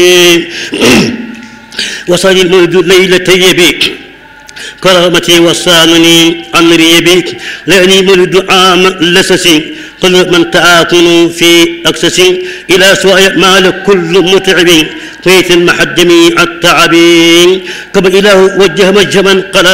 وصل المولد ليلة يبي كرامتي وصانني أمري بك لأني مولد عام لسسي كل من تعاقن في أكسس إلى سواء مال كل متعب قيت المحجم التعبين كما إله وجه مجمن قال